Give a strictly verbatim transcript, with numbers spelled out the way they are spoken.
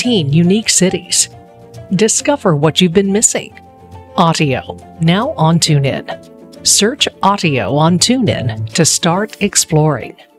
sixteen unique cities. Discover what you've been missing. Audio, now on TuneIn. Search Audio on TuneIn to start exploring.